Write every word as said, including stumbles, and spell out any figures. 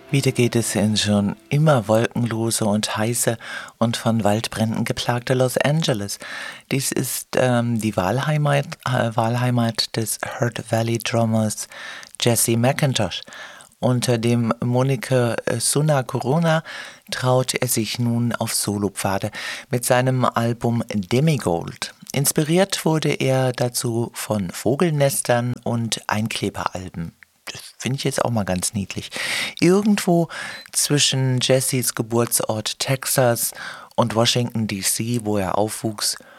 Wieder geht es in schon immer wolkenlose und heiße und von Waldbränden geplagte Los Angeles. Dies ist ähm, die Wahlheimat, äh, Wahlheimat des Hurt Valley Drummers Jesse McIntosh. Unter dem Moniker äh, Sunna Corona traut er sich nun auf Solopfade mit seinem Album Demigold. Inspiriert wurde er dazu von Vogelnestern und Einkleberalben. Das finde ich jetzt auch mal ganz niedlich. Irgendwo zwischen Jessys Geburtsort Texas und Washington D C, wo er aufwuchs,